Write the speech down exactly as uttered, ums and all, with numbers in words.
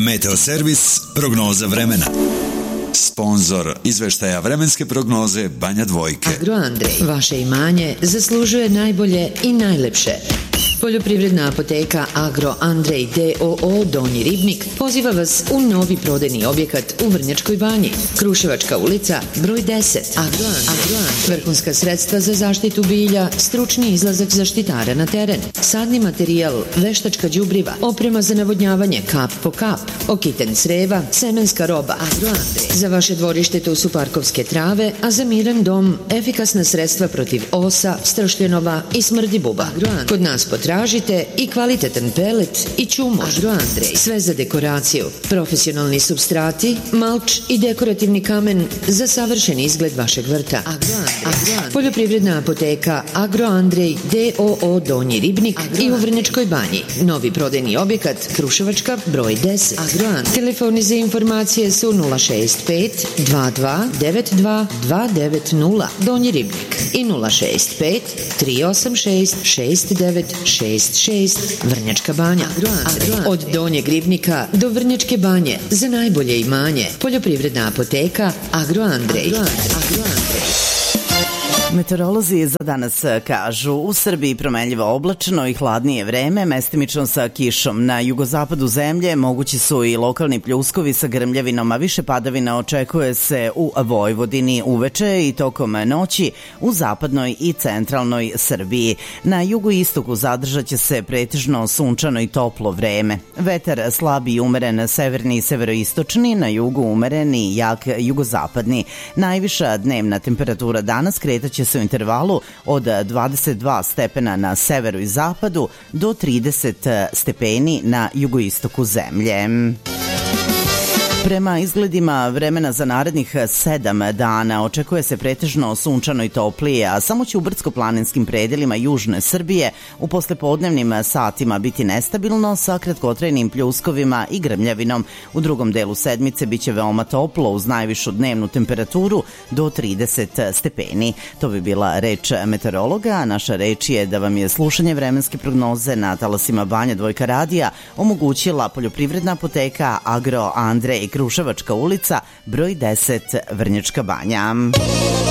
Meteo servis, prognoza vremena. Sponzor izveštaja vremenske prognoze Banja Dvojke. Agro Andrej, vaše imanje zaslužuje najbolje i najlepše. Poljoprivredna apoteka Agro Andrej D O O Donji Ribnik poziva vas u novi prodajni objekat u Vrnjačkoj Banji. Kruševačka ulica, broj deset. Agro Andrej. Vrhunska sredstva za zaštitu bilja, stručni izlazak zaštitara na teren, sadni materijal, veštačka đubriva, oprema za navodnjavanje kap po kap, okiten creva, semenska roba. Agro Andrej. Za vaše dvorište tu su parkovske trave, a za miran dom efikasna sredstva protiv osa, stršljenova i smrdi buba. Kod nas potražite Tražite i kvalitetan pelet i čumož. Agro Andrej. Sve za dekoraciju. Profesionalni substrati, malč i dekorativni kamen za savršen izgled vašeg vrta. Agro Andrej. Poljoprivredna apoteka Agro Andrej D O O Donji Ribnik i u Vrnjačkoj Banji. Novi prodajni objekat Kruševačka broj deset. Agro Andrej. Telefoni za informacije su nula šest pet dva dva devet dva dva devet nula Donji Ribnik i nula šest pet tri osam šest šest devet šest šest Vrnjačka Banja. Od Donjeg Ribnika do Vrnjačke Banje za najbolje imanje. Poljoprivredna apoteka Agro Andrej. Meteorolozi za danas kažu u Srbiji promenljivo oblačno i hladnije vreme, mestimično sa kišom. Na jugozapadu zemlje mogući su i lokalni pljuskovi sa grmljavinom, a više padavina očekuje se u Vojvodini uveče i tokom noći u zapadnoj i centralnoj Srbiji. Na jugoistoku zadržat će se pretežno sunčano i toplo vreme. Vetar slab i umeren severni i severoistočni, na jugu umeren i jak jugozapadni. Najviša dnevna temperatura danas kretaće se u intervalu od dvadeset dva stepena na severu i zapadu do trideset stepeni na jugoistoku zemlje. Prema izgledima vremena za narednih sedam dana očekuje se pretežno sunčano i toplije, a samo će u brdsko-planinskim predelima južne Srbije u poslepodnevnim satima biti nestabilno sa kratkotrajnim pljuskovima i grmljavinom. U drugom delu sedmice biće veoma toplo uz najvišu dnevnu temperaturu do trideset stepeni. To bi bila reč meteorologa, a naša reč je da vam je slušanje vremenske prognoze na talasima Banja Dvojka radija omogućila poljoprivredna apoteka Agro Andrej, Kruševačka ulica, broj deset, Vrnjačka Banja.